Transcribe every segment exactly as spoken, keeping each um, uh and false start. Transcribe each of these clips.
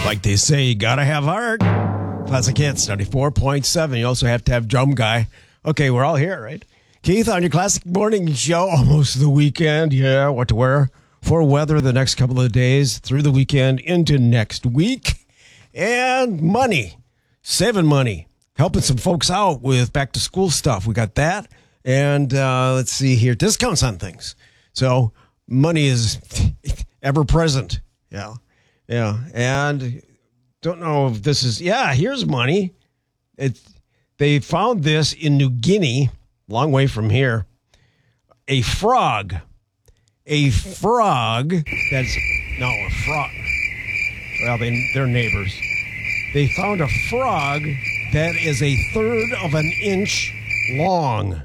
Like they say, you gotta have heart. Classic Hits, ninety-four point seven. You also have to have drum guy. Okay, we're all here, right? Keith, on your Classic Morning Show, almost the weekend. Yeah, what to wear for weather the next couple of days, through the weekend, into next week. And money, saving money, helping some folks out with back-to-school stuff. We got that. And uh, let's see here, discounts on things. So money is ever present. Yeah. Yeah. And don't know if this is, yeah, here's money. It, they found this in New Guinea, long way from here. A frog. A frog that's, no, a frog. Well, they, they're neighbors. They found a frog that is a third of an inch long.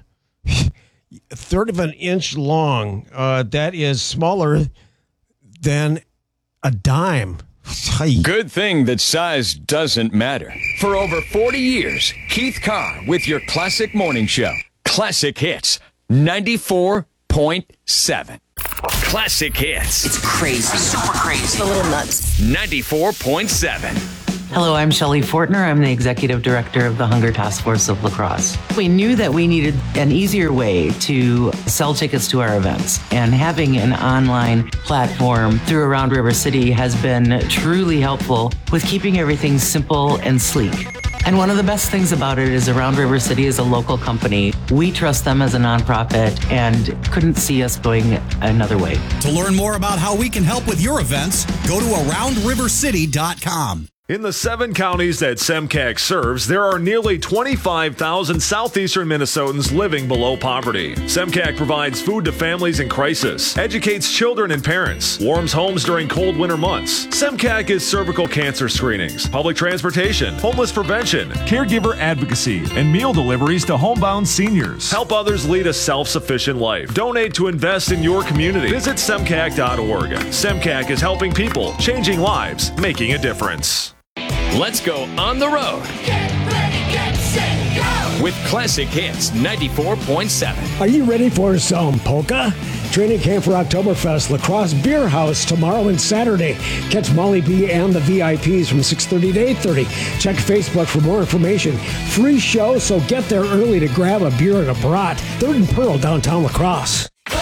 A third of an inch long. Uh, that is smaller than a dime. Good thing that size doesn't matter. For over forty years, Keith Carr with your Classic Morning Show. Classic Hits, ninety-four point seven. Classic Hits. It's crazy. Super crazy. It's a little nuts. ninety-four point seven. Hello, I'm Shelley Fortner. I'm the Executive Director of the Hunger Task Force of La Crosse. We knew that we needed an easier way to sell tickets to our events, and having an online platform through Around River City has been truly helpful with keeping everything simple and sleek. And one of the best things about it is Around River City is a local company. We trust them as a nonprofit and couldn't see us going another way. To learn more about how we can help with your events, go to around river city dot com. In the seven counties that SEMCAC serves, there are nearly twenty-five thousand southeastern Minnesotans living below poverty. SEMCAC provides food to families in crisis, educates children and parents, warms homes during cold winter months. SEMCAC is cervical cancer screenings, public transportation, homeless prevention, caregiver advocacy, and meal deliveries to homebound seniors. Help others lead a self-sufficient life. Donate to invest in your community. Visit semcac dot org. SEMCAC is helping people, changing lives, making a difference. Let's go on the road. Get ready, get set, go! With Classic Hits ninety-four point seven. Are you ready for some polka? Training camp for Oktoberfest, La Crosse Beer House tomorrow and Saturday. Catch Molly B and the V I Ps from six thirty to eight thirty. Check Facebook for more information. Free show, so get there early to grab a beer and a brat. Third and Pearl, downtown La Crosse.